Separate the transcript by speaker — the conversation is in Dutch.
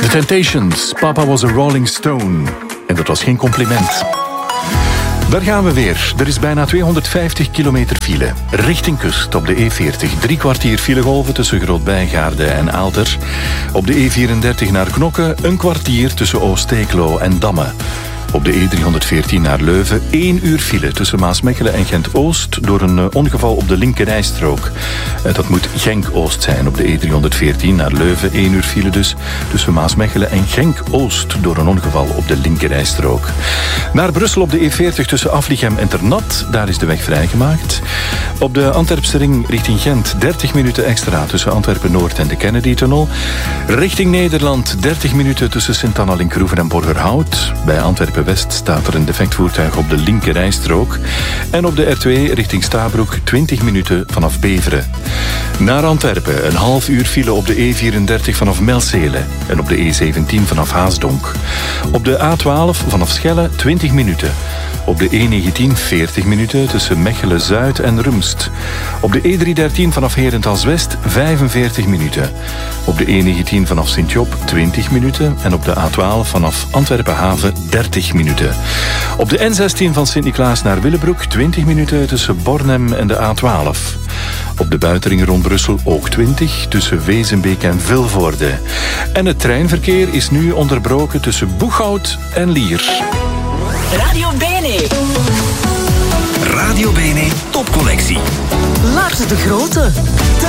Speaker 1: Temptations, Papa was a Rolling Stone. En dat was geen compliment. Daar gaan we weer. Er is bijna 250 kilometer file. Richting kust op de E40. 3 kwartier filegolven tussen Groot-Bijgaarde en Aalter. Op de E34 naar Knokke 1 kwartier tussen Oost-Eeklo en Damme. Op de E314 naar Leuven 1 uur file tussen Maasmechelen en Gent-Oost door een ongeval op de linkerrijstrook. Dat moet Genk-Oost zijn. Op de E314 naar Leuven 1 uur file dus tussen Maasmechelen en Genk-Oost door een ongeval op de linkerrijstrook. Naar Brussel op de E40 tussen Aflichem en Ternat, daar is de weg vrijgemaakt. Op de Antwerpse ring richting Gent 30 minuten extra tussen Antwerpen-Noord en de Kennedy-tunnel. Richting Nederland 30 minuten tussen Sint-Anna-Linkroeven en Borgerhout. Bij Antwerpen-West staat er een defect voertuig op de linkerrijstrook. En op de R2 richting Stabroek 20 minuten vanaf Beveren. Naar Antwerpen een half uur file op de E34 vanaf Melzele en op de E17 vanaf Haasdonk. Op de A12 vanaf Schelle 20 minuten. Op de E19 40 minuten tussen Mechelen-Zuid en Rumst. Op de E313 vanaf Herentals-West 45 minuten. Op de E19 vanaf Sint-Job 20 minuten. En op de A12 vanaf Antwerpen-Haven 30 minuten. Op de N16 van Sint-Niklaas naar Willebroek 20 minuten tussen Bornem en de A12. Op de buitenring rond Brussel ook 20 tussen Wezenbeek en Vilvoorde. En het treinverkeer is nu onderbroken tussen Boeghout en Lier.
Speaker 2: Radio Bene.
Speaker 3: Radio Bene topcollectie.
Speaker 2: Lars de Grote.